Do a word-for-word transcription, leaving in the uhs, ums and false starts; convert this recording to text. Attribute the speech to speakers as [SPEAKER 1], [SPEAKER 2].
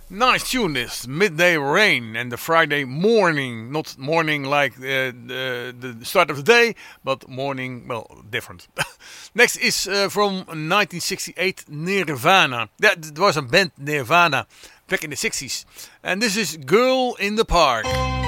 [SPEAKER 1] Nice tune is Midday Rain and the Friday morning. Not morning like uh, the, the start of the day, but morning, well, different. Next is uh, from nineteen sixty-eight, Nirvana. That was a band, Nirvana, back in the sixties. And this is Girl in the Park.